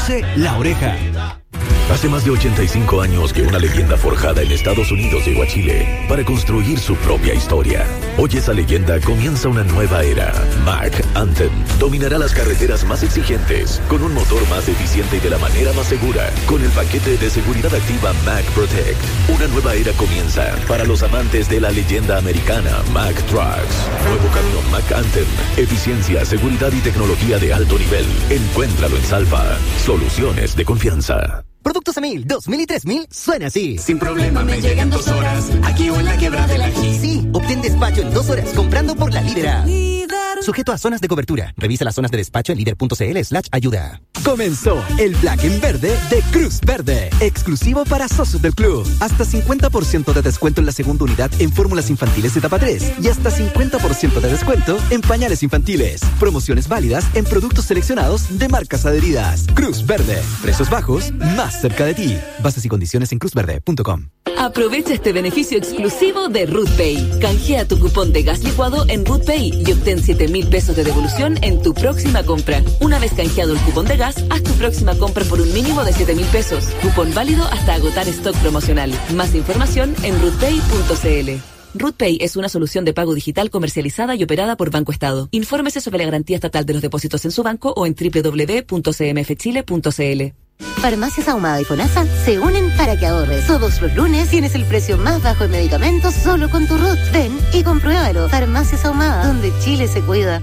Conduce La Oreja. Hace más de 85 años que una leyenda forjada en Estados Unidos llegó a Chile para construir su propia historia. Hoy esa leyenda comienza una nueva era. Mack Anthem dominará las carreteras más exigentes, con un motor más eficiente y de la manera más segura, con el paquete de seguridad activa Mack Protect. Una nueva era comienza para los amantes de la leyenda americana Mack Trucks. Nuevo camión Mack Anthem. Eficiencia, seguridad y tecnología de alto nivel. Encuéntralo en Salva. Soluciones de confianza. Productos Emil 2000 y 3000 suena así. Sin problema me llegan 2 horas, aquí o en la Quebrada del Ají. Sí, obtén despacho en 2 horas comprando por la Lídera. Sujeto a zonas de cobertura. Revisa las zonas de despacho en líder.cl/ayuda. Comenzó el Black en Verde de Cruz Verde, exclusivo para socios del club. Hasta 50% de descuento en la segunda unidad en fórmulas infantiles etapa 3 y hasta 50% de descuento en pañales infantiles. Promociones válidas en productos seleccionados de marcas adheridas. Cruz Verde, precios bajos, más cerca de ti. Bases y condiciones en cruzverde.com. Aprovecha este beneficio exclusivo de RootPay. Canjea tu cupón de gas licuado en RootPay y obtén 7,000 pesos de devolución en tu próxima compra. Una vez canjeado el cupón de gas, haz tu próxima compra por un mínimo de 7,000 pesos. Cupón válido hasta agotar stock promocional. Más información en rootpay.cl. RootPay es una solución de pago digital comercializada y operada por Banco Estado. Infórmese sobre la garantía estatal de los depósitos en su banco o en www.cmfchile.cl. Farmacias Ahumada y FONASA se unen para que ahorres. Todos los lunes tienes el precio más bajo en medicamentos solo con tu RUT. Ven y compruébalo. Farmacias Ahumada, donde Chile se cuida.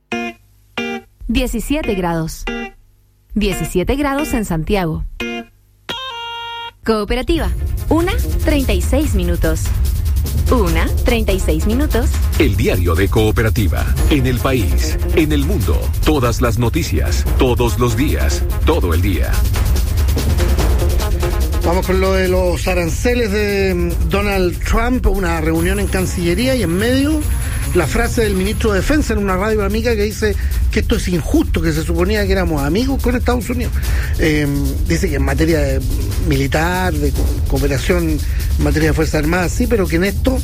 17 grados. 17 grados en Santiago. Cooperativa. 1:36 minutos. 1:36 minutos. El diario de Cooperativa. En el país, en el mundo. Todas las noticias, todos los días, todo el día. Vamos con lo de los aranceles de Donald Trump, una reunión en Cancillería y en medio la frase del ministro de Defensa en una radio amiga que dice que esto es injusto, que se suponía que éramos amigos con Estados Unidos. Dice que en materia de militar, de cooperación en materia de Fuerzas Armadas, sí, pero que en esto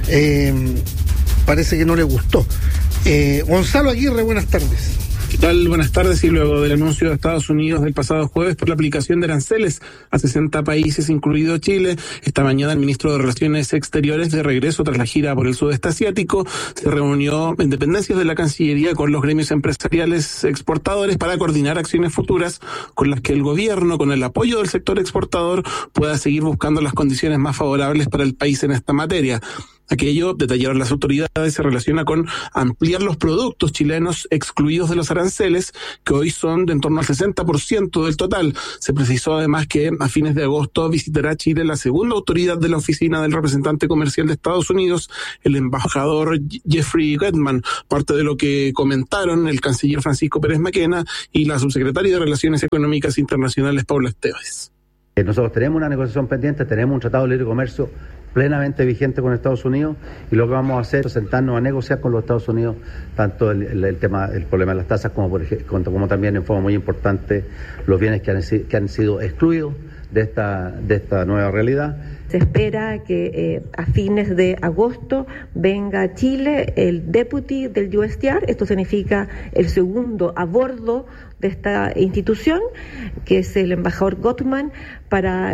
parece que no le gustó. Gonzalo Aguirre, buenas tardes. ¿Qué tal? Buenas tardes. Y luego del anuncio de Estados Unidos del pasado jueves por la aplicación de aranceles a 60 países, incluido Chile, esta mañana el ministro de Relaciones Exteriores, de regreso tras la gira por el sudeste asiático, se reunió en dependencias de la Cancillería con los gremios empresariales exportadores para coordinar acciones futuras con las que el gobierno, con el apoyo del sector exportador, pueda seguir buscando las condiciones más favorables para el país en esta materia. Aquello, detallaron las autoridades, se relaciona con ampliar los productos chilenos excluidos de los aranceles, que hoy son de en torno al 60% del total. Se precisó además que a fines de agosto visitará Chile la segunda autoridad de la oficina del representante comercial de Estados Unidos, el embajador Jeffrey Getman, parte de lo que comentaron el canciller Francisco Pérez Maquena y la subsecretaria de Relaciones Económicas Internacionales, Paula Esteves. Nosotros tenemos una negociación pendiente, tenemos un tratado de libre comercio plenamente vigente con Estados Unidos y lo que vamos a hacer es sentarnos a negociar con los Estados Unidos tanto el problema de las tasas como también en forma muy importante los bienes que han sido excluidos de esta nueva realidad. Se espera que a fines de agosto venga a Chile el deputy del USTR, esto significa el segundo a bordo de esta institución, que es el embajador Gottman, para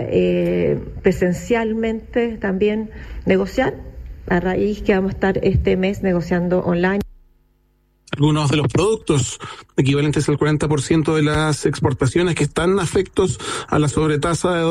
presencialmente también negociar, a raíz que vamos a estar este mes negociando online. Algunos de los productos equivalentes al 40% de las exportaciones que están afectos a la sobretasa de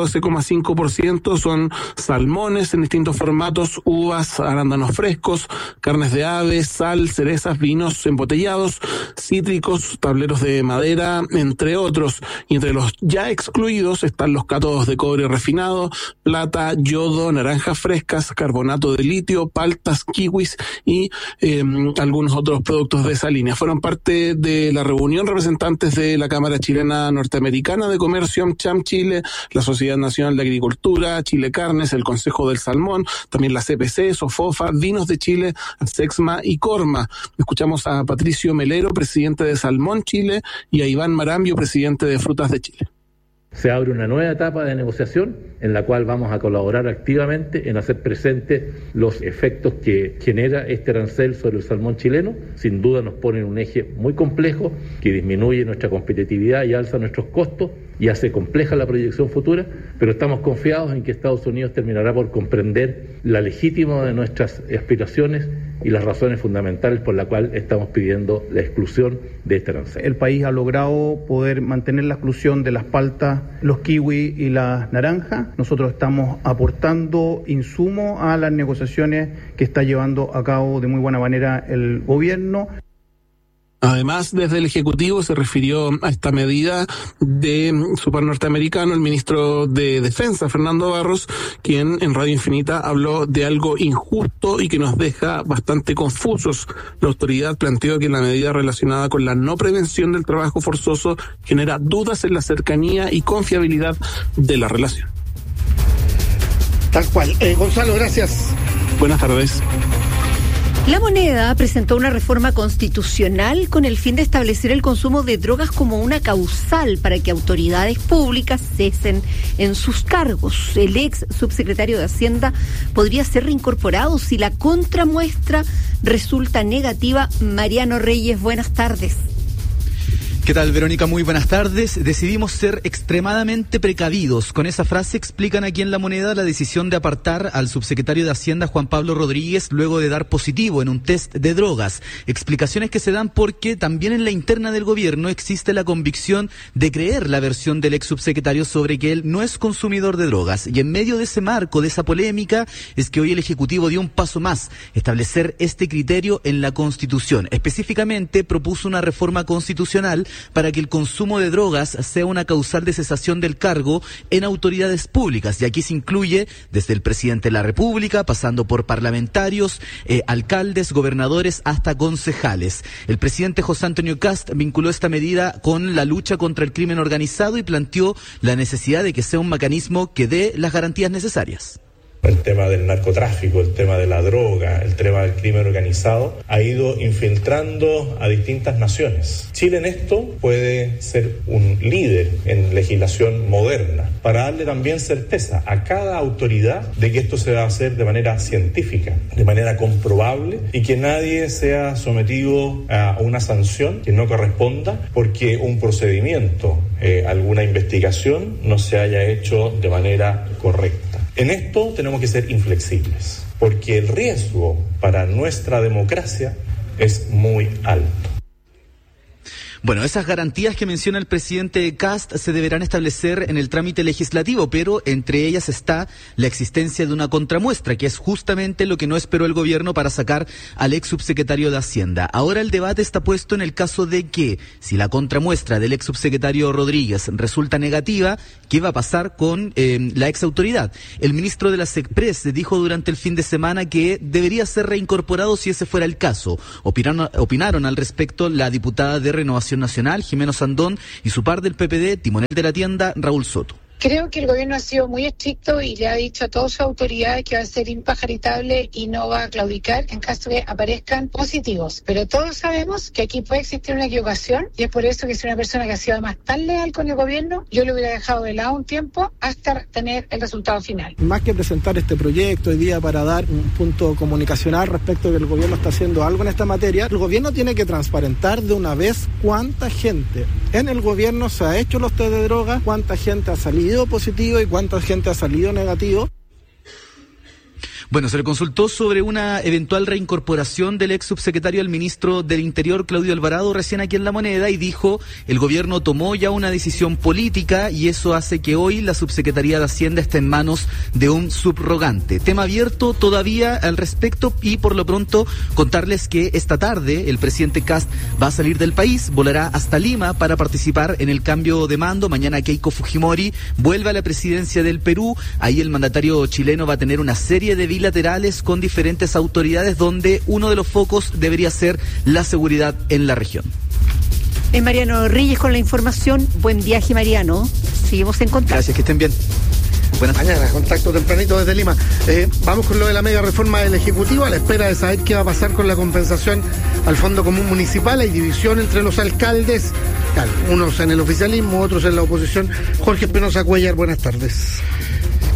12,5% son salmones en distintos formatos, uvas, arándanos frescos, carnes de aves, sal, cerezas, vinos embotellados, cítricos, tableros de madera, entre otros. Y entre los ya excluidos están los cátodos de cobre refinado, plata, yodo, naranjas frescas, carbonato de litio, paltas, kiwis y algunos otros productos de esa línea. Fueron parte de la reunión representantes de la Cámara Chilena Norteamericana de Comercio, AmCham Chile, la Sociedad Nacional de Agricultura, Chile Carnes, el Consejo del Salmón, también la CPC, Sofofa, Vinos de Chile, Sexma y Corma. Escuchamos a Patricio Melero, presidente de Salmón Chile, y a Iván Marambio, presidente de Frutas de Chile. Se abre una nueva etapa de negociación en la cual vamos a colaborar activamente en hacer presente los efectos que genera este arancel sobre el salmón chileno. Sin duda nos pone en un eje muy complejo que disminuye nuestra competitividad y alza nuestros costos, y hace compleja la proyección futura, pero estamos confiados en que Estados Unidos terminará por comprender la legítima de nuestras aspiraciones y las razones fundamentales por las cuales estamos pidiendo la exclusión de este arancel. El país ha logrado poder mantener la exclusión de las paltas, los kiwi y las naranjas. Nosotros estamos aportando insumos a las negociaciones que está llevando a cabo de muy buena manera el gobierno. Además, desde el Ejecutivo se refirió a esta medida de su par norteamericano, el ministro de Defensa, Fernando Barros, quien en Radio Infinita habló de algo injusto y que nos deja bastante confusos. La autoridad planteó que la medida relacionada con la no prevención del trabajo forzoso genera dudas en la cercanía y confiabilidad de la relación. Tal cual. Gonzalo, gracias. Buenas tardes. La Moneda presentó una reforma constitucional con el fin de establecer el consumo de drogas como una causal para que autoridades públicas cesen en sus cargos. El ex subsecretario de Hacienda podría ser reincorporado si la contramuestra resulta negativa. Mariano Reyes, buenas tardes. ¿Qué tal, Verónica? Muy buenas tardes. Decidimos ser extremadamente precavidos. Con esa frase explican aquí en La Moneda la decisión de apartar al subsecretario de Hacienda, Juan Pablo Rodríguez, luego de dar positivo en un test de drogas. Explicaciones que se dan porque también en la interna del gobierno existe la convicción de creer la versión del ex subsecretario sobre que él no es consumidor de drogas. Y en medio de ese marco, de esa polémica, es que hoy el Ejecutivo dio un paso más, establecer este criterio en la Constitución. Específicamente propuso una reforma constitucional para que el consumo de drogas sea una causal de cesación del cargo en autoridades públicas. Y aquí se incluye desde el presidente de la República, pasando por parlamentarios, alcaldes, gobernadores, hasta concejales. El presidente José Antonio Kast vinculó esta medida con la lucha contra el crimen organizado y planteó la necesidad de que sea un mecanismo que dé las garantías necesarias. El tema del narcotráfico, el tema de la droga, el tema del crimen organizado ha ido infiltrando a distintas naciones. Chile en esto puede ser un líder en legislación moderna para darle también certeza a cada autoridad de que esto se va a hacer de manera científica, de manera comprobable y que nadie sea sometido a una sanción que no corresponda porque un procedimiento, alguna investigación no se haya hecho de manera correcta. En esto tenemos que ser inflexibles, porque el riesgo para nuestra democracia es muy alto. Bueno, esas garantías que menciona el presidente Kast se deberán establecer en el trámite legislativo, pero entre ellas está la existencia de una contramuestra, que es justamente lo que no esperó el gobierno para sacar al ex subsecretario de Hacienda. Ahora el debate está puesto en el caso de que, si la contramuestra del ex subsecretario Rodríguez resulta negativa, ¿qué va a pasar con la ex autoridad? El ministro de la SECPRES dijo durante el fin de semana que debería ser reincorporado si ese fuera el caso. Opinaron al respecto la diputada de Renovación Nacional, Jimeno Sandón, y su par del PPD, timonel de la tienda, Raúl Soto. Creo que el gobierno ha sido muy estricto y le ha dicho a todas sus autoridades que va a ser impajaritable y no va a claudicar en caso de que aparezcan positivos. Pero todos sabemos que aquí puede existir una equivocación y es por eso que si una persona que ha sido además tan leal con el gobierno, yo lo hubiera dejado de lado un tiempo hasta tener el resultado final. Más que presentar este proyecto hoy día para dar un punto comunicacional respecto de que el gobierno está haciendo algo en esta materia, el gobierno tiene que transparentar de una vez cuánta gente en el gobierno se ha hecho los test de droga, cuánta gente ha salido positivo y cuánta gente ha salido negativo. Bueno, se le consultó sobre una eventual reincorporación del ex subsecretario al ministro del Interior, Claudio Alvarado, recién aquí en La Moneda, y dijo: el gobierno tomó ya una decisión política y eso hace que hoy la subsecretaría de Hacienda esté en manos de un subrogante. Tema abierto todavía al respecto, y por lo pronto contarles que esta tarde el presidente Kast va a salir del país, volará hasta Lima para participar en el cambio de mando. Mañana Keiko Fujimori vuelve a la presidencia del Perú. Ahí el mandatario chileno va a tener una serie de bilaterales con diferentes autoridades, donde uno de los focos debería ser la seguridad en la región. Mariano Reyes con la información. Buen viaje, Mariano. Seguimos en contacto. Gracias, que estén bien. Buenas mañana, contacto tempranito desde Lima. Vamos con lo de la mega reforma del Ejecutivo, a la espera de saber qué va a pasar con la compensación al Fondo Común Municipal. Hay división entre los alcaldes, unos en el oficialismo, otros en la oposición. Jorge Espinosa Cuellar, buenas tardes.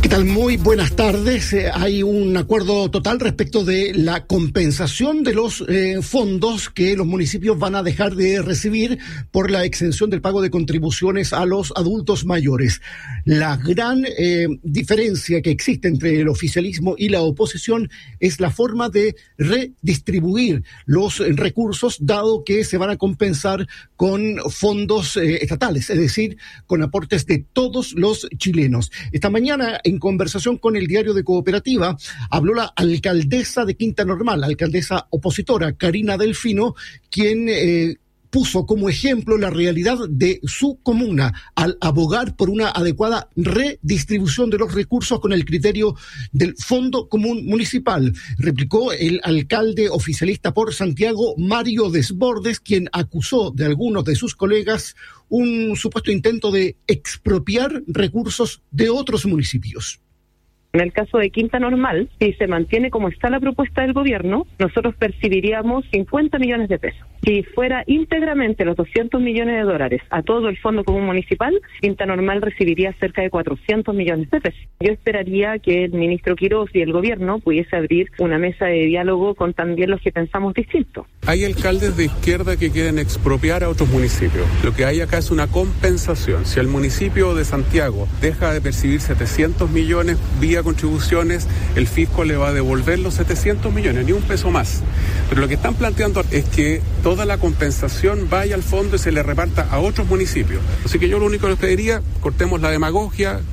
¿Qué tal? Muy buenas tardes. Hay un acuerdo total respecto de la compensación de los fondos que los municipios van a dejar de recibir por la exención del pago de contribuciones a los adultos mayores. La gran diferencia que existe entre el oficialismo y la oposición es la forma de redistribuir los recursos, dado que se van a compensar con fondos estatales, es decir, con aportes de todos los chilenos. Esta mañana, en conversación con el diario de Cooperativa, habló la alcaldesa de Quinta Normal, alcaldesa opositora, Karina Delfino, quien puso como ejemplo la realidad de su comuna al abogar por una adecuada redistribución de los recursos con el criterio del Fondo Común Municipal. Replicó el alcalde oficialista por Santiago, Mario Desbordes, quien acusó de algunos de sus colegas un supuesto intento de expropiar recursos de otros municipios. En el caso de Quinta Normal, si se mantiene como está la propuesta del gobierno, nosotros percibiríamos 50 millones de pesos. Si fuera íntegramente los 200 millones de dólares a todo el Fondo Común Municipal, Quinta Normal recibiría cerca de 400 millones de pesos. Yo esperaría que el ministro Quirós y el gobierno pudiese abrir una mesa de diálogo con también los que pensamos distinto. Hay alcaldes de izquierda que quieren expropiar a otros municipios. Lo que hay acá es una compensación. Si el municipio de Santiago deja de percibir 700 millones vía contribuciones, el fisco le va a devolver los 700 millones, ni un peso más. Pero lo que están planteando es que toda la compensación vaya al fondo y se le reparta a otros municipios. Así que yo lo único que les pediría, cortemos la demagogia.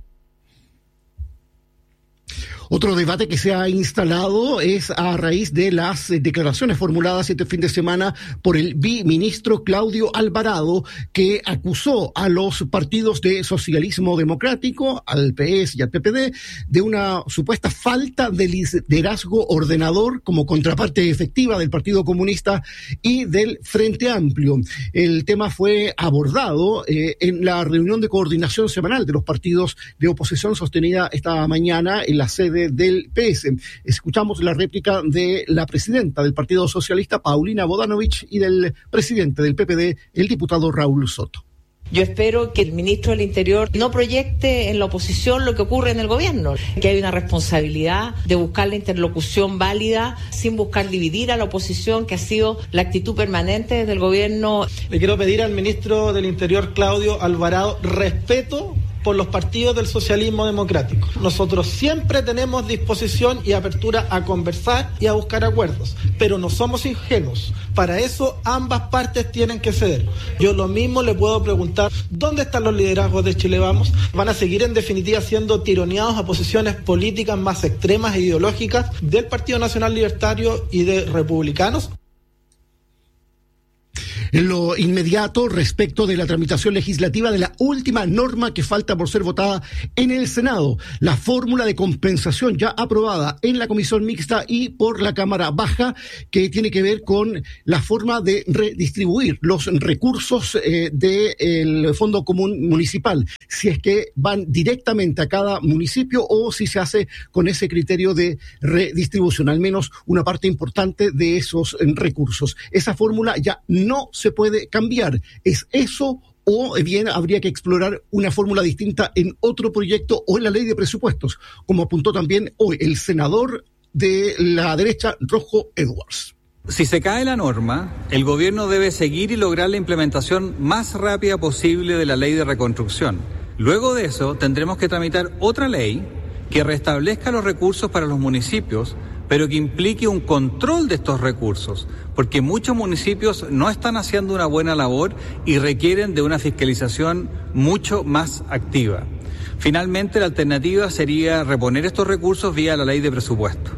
Otro debate que se ha instalado es a raíz de las declaraciones formuladas este fin de semana por el biministro Claudio Alvarado, que acusó a los partidos de socialismo democrático, al PS y al PPD, de una supuesta falta de liderazgo ordenador como contraparte efectiva del Partido Comunista y del Frente Amplio. El tema fue abordado en la reunión de coordinación semanal de los partidos de oposición sostenida esta mañana en la sede del PS. Escuchamos la réplica de la presidenta del Partido Socialista, Paulina Bodanovich, y del presidente del PPD, el diputado Raúl Soto. Yo espero que el ministro del Interior no proyecte en la oposición lo que ocurre en el gobierno, que hay una responsabilidad de buscar la interlocución válida sin buscar dividir a la oposición, que ha sido la actitud permanente desde el gobierno. Le quiero pedir al ministro del Interior, Claudio Alvarado, respeto por los partidos del socialismo democrático. Nosotros siempre tenemos disposición y apertura a conversar y a buscar acuerdos, pero no somos ingenuos. Para eso ambas partes tienen que ceder. Yo lo mismo le puedo preguntar, ¿dónde están los liderazgos de Chile Vamos? ¿Van a seguir en definitiva siendo tironeados a posiciones políticas más extremas e ideológicas del Partido Nacional Libertario y de republicanos? En lo inmediato, respecto de la tramitación legislativa de la última norma que falta por ser votada en el Senado, la fórmula de compensación ya aprobada en la Comisión Mixta y por la Cámara Baja, que tiene que ver con la forma de redistribuir los recursos del Fondo Común Municipal, si es que van directamente a cada municipio o si se hace con ese criterio de redistribución, al menos una parte importante de esos recursos. Esa fórmula ya no se puede cambiar. ¿Es eso o bien habría que explorar una fórmula distinta en otro proyecto o en la ley de presupuestos, como apuntó también hoy el senador de la derecha, Rojo Edwards? Si se cae la norma, el gobierno debe seguir y lograr la implementación más rápida posible de la ley de reconstrucción. Luego de eso, tendremos que tramitar otra ley que restablezca los recursos para los municipios, pero que implique un control de estos recursos, porque muchos municipios no están haciendo una buena labor y requieren de una fiscalización mucho más activa. Finalmente, la alternativa sería reponer estos recursos vía la ley de presupuesto.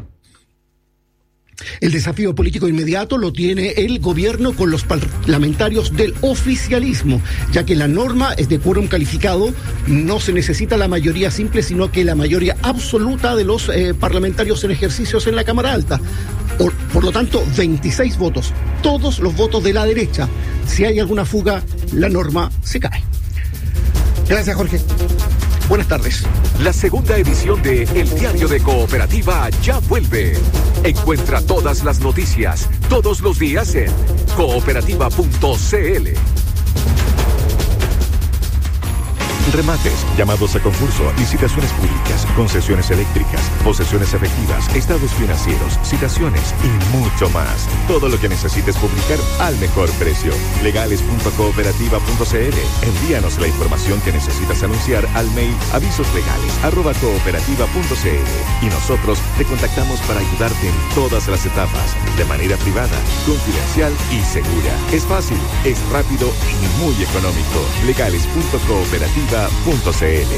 El desafío político inmediato lo tiene el gobierno con los parlamentarios del oficialismo, ya que la norma es de quórum calificado, no se necesita la mayoría simple, sino que la mayoría absoluta de los parlamentarios en ejercicios en la Cámara Alta. Por lo tanto, 26 votos, todos los votos de la derecha. Si hay alguna fuga, la norma se cae. Gracias, Jorge. Buenas tardes. La segunda edición de El Diario de Cooperativa ya vuelve. Encuentra todas las noticias, todos los días en cooperativa.cl. remates, llamados a concurso, licitaciones públicas, concesiones eléctricas, posesiones efectivas, estados financieros, citaciones y mucho más. Todo lo que necesites publicar al mejor precio. Legales.cooperativa.cl. Envíanos la información que necesitas anunciar al mail avisoslegales@cooperativa.cl y nosotros te contactamos para ayudarte en todas las etapas, de manera privada, confidencial y segura. Es fácil, es rápido y muy económico. Legales.cooperativa.cl.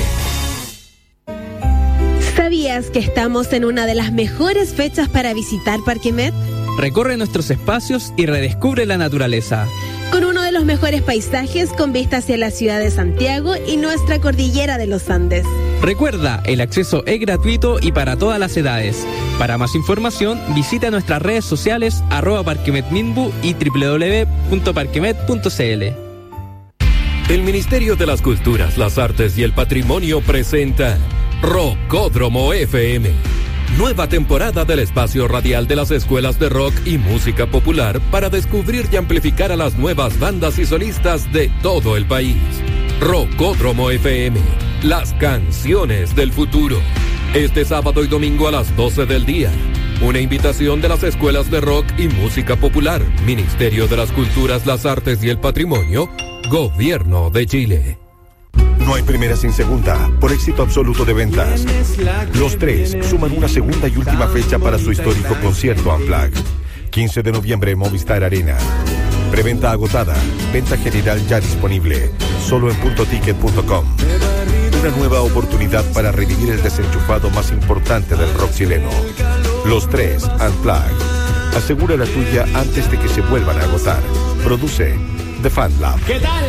¿Sabías que estamos en una de las mejores fechas para visitar Parque Met? Recorre nuestros espacios y redescubre la naturaleza. Con uno de los mejores paisajes con vista hacia la ciudad de Santiago y nuestra cordillera de los Andes. Recuerda, el acceso es gratuito y para todas las edades. Para más información, visita nuestras redes sociales @parquemetminbu y www.parquemet.cl. El Ministerio de las Culturas, las Artes y el Patrimonio presenta Rockódromo FM. Nueva temporada del espacio radial de las escuelas de rock y música popular para descubrir y amplificar a las nuevas bandas y solistas de todo el país. Rockódromo FM, las canciones del futuro. Este sábado y domingo a las 12 del día. Una invitación de las escuelas de rock y música popular, Ministerio de las Culturas, las Artes y el Patrimonio, Gobierno de Chile. No hay primera sin segunda, por éxito absoluto de ventas. Los Tres suman una segunda y última fecha para su histórico concierto Unplugged. 15 de noviembre en Movistar Arena. Preventa agotada, venta general ya disponible, solo en puntoticket.com. Una nueva oportunidad para revivir el desenchufado más importante del rock chileno. Los Tres Unplugged. Asegura la tuya antes de que se vuelvan a agotar. Produce The Fan Lab. ¿Qué tal?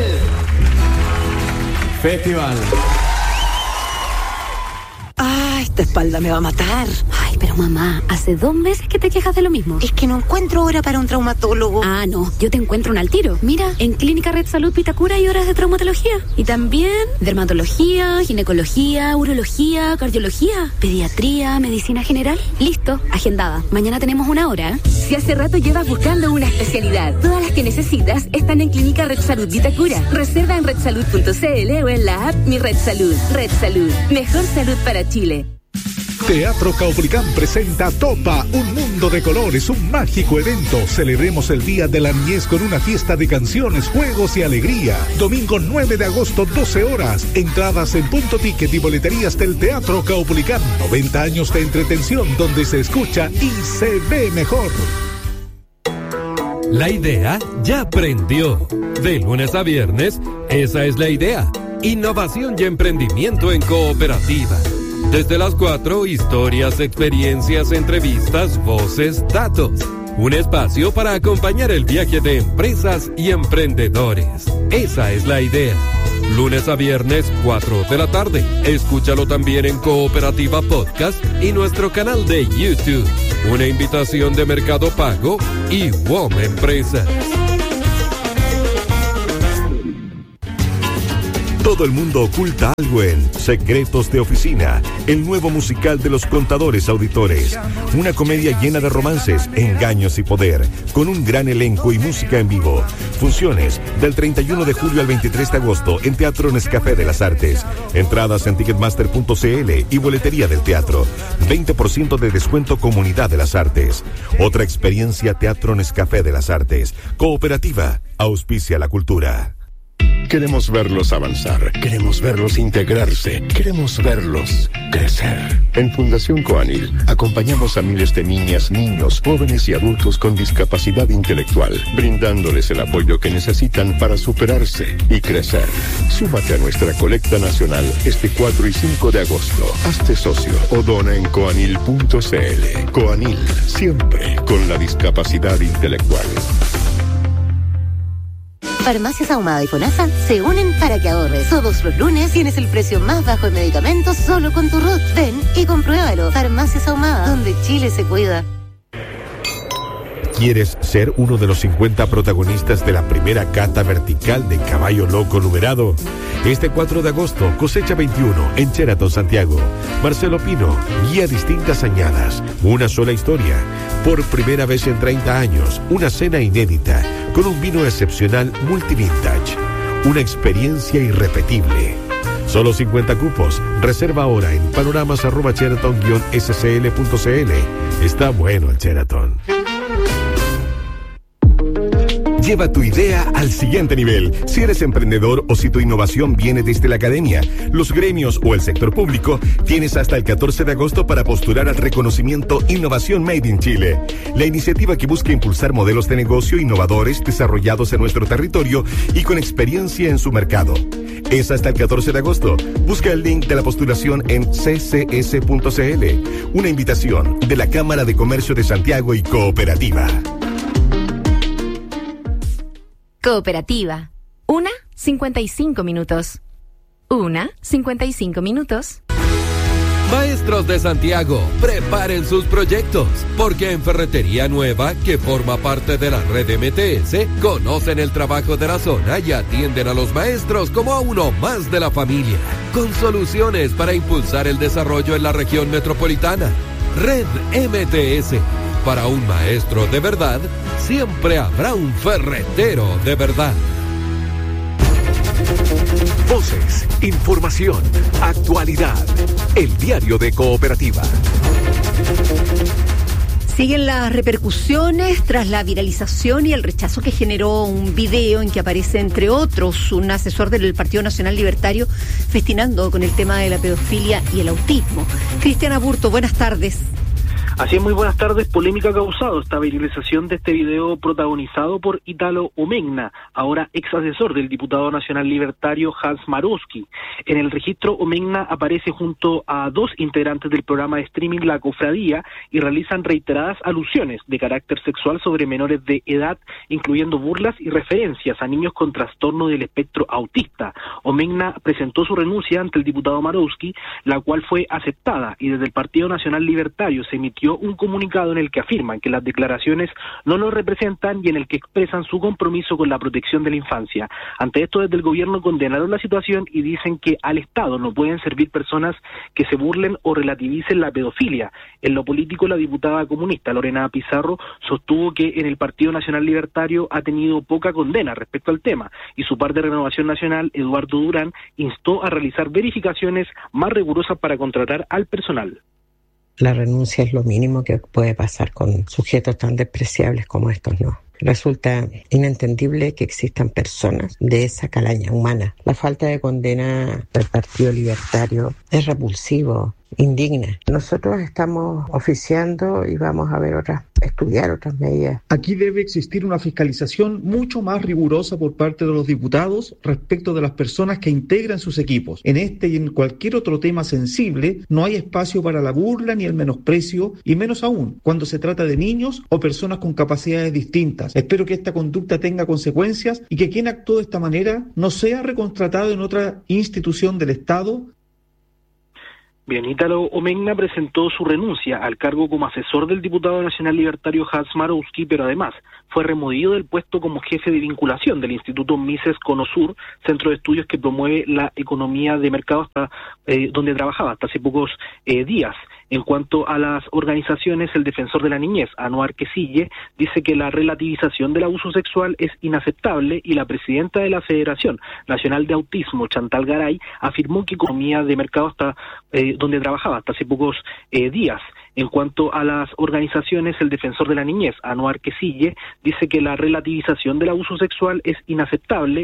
Festival. Ah, esta espalda me va a matar. Ay, pero mamá, hace 2 meses que te quejas de lo mismo. Es que no encuentro hora para un traumatólogo. Ah, no, yo te encuentro un al tiro. Mira, en Clínica Red Salud Vitacura hay horas de traumatología. Y también dermatología, ginecología, urología, cardiología, pediatría, medicina general. Listo, agendada. Mañana tenemos 1 hora. Si hace rato llevas buscando una especialidad, todas las que necesitas están en Clínica Red Salud Vitacura. Reserva en redsalud.cl o en la app Mi Red Salud. Red Salud, mejor salud para Chile. Teatro Caupolicán presenta Topa, un mundo de colores, un mágico evento. Celebremos el Día de la Niñez con una fiesta de canciones, juegos y alegría. Domingo 9 de agosto, 12 horas. Entradas en Punto Ticket y boleterías del Teatro Caupolicán. 90 años de entretención donde se escucha y se ve mejor. La idea ya prendió. De lunes a viernes, esa es la idea. Innovación y emprendimiento en cooperativa. Desde las 4, historias, experiencias, entrevistas, voces, datos. Un espacio para acompañar el viaje de empresas y emprendedores. Esa es la idea. Lunes a viernes, 4 de la tarde. Escúchalo también en Cooperativa Podcast y nuestro canal de YouTube. Una invitación de Mercado Pago y WOM Empresas. Todo el mundo oculta algo en Secretos de Oficina, el nuevo musical de los contadores auditores. Una comedia llena de romances, engaños y poder, con un gran elenco y música en vivo. Funciones del 31 de julio al 23 de agosto en Teatro Nescafé de las Artes. Entradas en ticketmaster.cl y boletería del teatro. 20% de descuento Comunidad de las Artes. Otra experiencia Teatro Nescafé de las Artes. Cooperativa, auspicia la cultura. Queremos verlos avanzar, queremos verlos integrarse, queremos verlos crecer. En Fundación Coanil acompañamos a miles de niñas, niños, jóvenes y adultos con discapacidad intelectual, brindándoles el apoyo que necesitan para superarse y crecer. Súmate a nuestra colecta nacional este 4 y 5 de agosto. Hazte socio o dona en coanil.cl. Coanil, siempre con la discapacidad intelectual. Farmacias Ahumada y FONASA se unen para que ahorres. Todos los lunes tienes el precio más bajo en medicamentos solo con tu RUT. Ven y compruébalo. Farmacias Ahumada, donde Chile se cuida. ¿Quieres ser uno de los 50 protagonistas de la primera cata vertical de caballo loco numerado? Este 4 de agosto, cosecha 21, en Sheraton, Santiago. Marcelo Pino guía distintas añadas, una sola historia. Por primera vez en 30 años, una cena inédita, con un vino excepcional multivintage. Una experiencia irrepetible. Solo 50 cupos. Reserva ahora en panoramas@sheraton-scl.cl. Está bueno el Sheraton. Lleva tu idea al siguiente nivel. Si eres emprendedor o si tu innovación viene desde la academia, los gremios o el sector público, tienes hasta el 14 de agosto para postular al reconocimiento Innovación Made in Chile. La iniciativa que busca impulsar modelos de negocio innovadores desarrollados en nuestro territorio y con experiencia en su mercado. Es hasta el 14 de agosto. Busca el link de la postulación en ccs.cl. Una invitación de la Cámara de Comercio de Santiago y Cooperativa. Cooperativa. 1:55 minutos. 1:55 minutos. Maestros de Santiago, preparen sus proyectos, porque en Ferretería Nueva, que forma parte de la red MTS, conocen el trabajo de la zona y atienden a los maestros como a uno más de la familia, con soluciones para impulsar el desarrollo en la región metropolitana. Red MTS. Para un maestro de verdad, siempre habrá un ferretero de verdad. Voces, información, actualidad. El diario de Cooperativa. Siguen las repercusiones tras la viralización y el rechazo que generó un video en que aparece, entre otros, un asesor del Partido Nacional Libertario festinando con el tema de la pedofilia y el autismo. Cristian Aburto, buenas tardes. Así es, muy buenas tardes. Polémica ha causado esta viralización de este video protagonizado por Italo Omegna, ahora ex asesor del diputado nacional libertario Hans Marowski. En el registro, Omegna aparece junto a dos integrantes del programa de streaming La Cofradía y realizan reiteradas alusiones de carácter sexual sobre menores de edad, incluyendo burlas y referencias a niños con trastorno del espectro autista. Omegna presentó su renuncia ante el diputado Marowski, la cual fue aceptada, y desde el Partido Nacional Libertario se emitió un comunicado en el que afirman que las declaraciones no lo representan y en el que expresan su compromiso con la protección de la infancia. Ante esto, desde el gobierno condenaron la situación y dicen que al Estado no pueden servir personas que se burlen o relativicen la pedofilia. En lo político, la diputada comunista Lorena Pizarro sostuvo que en el Partido Nacional Libertario ha tenido poca condena respecto al tema, y su par de Renovación Nacional, Eduardo Durán, instó a realizar verificaciones más rigurosas para contratar al personal. La renuncia es lo mínimo que puede pasar con sujetos tan despreciables como estos, ¿no? Resulta inentendible que existan personas de esa calaña humana. La falta de condena del Partido Libertario es repulsivo, indigna. Nosotros estamos oficiando y vamos a ver estudiar otras medidas. Aquí debe existir una fiscalización mucho más rigurosa por parte de los diputados respecto de las personas que integran sus equipos. En este y en cualquier otro tema sensible no hay espacio para la burla ni el menosprecio, y menos aún cuando se trata de niños o personas con capacidades distintas. Espero que esta conducta tenga consecuencias y que quien actuó de esta manera no sea recontratado en otra institución del Estado. Bien, Italo Omegna presentó su renuncia al cargo como asesor del diputado nacional libertario Hans Marowski, pero además fue removido del puesto como jefe de vinculación del Instituto Mises Conosur, centro de estudios que promueve la economía de mercado, donde trabajaba hasta hace pocos días. En cuanto a las organizaciones, el defensor de la niñez, Anuar Quesille, dice que la relativización del abuso sexual es inaceptable, y la presidenta de la Federación Nacional de Autismo, Chantal Garay, afirmó que economía de mercado donde trabajaba hasta hace pocos días. En cuanto a las organizaciones, el defensor de la niñez, Anuar Quesille, dice que la relativización del abuso sexual es inaceptable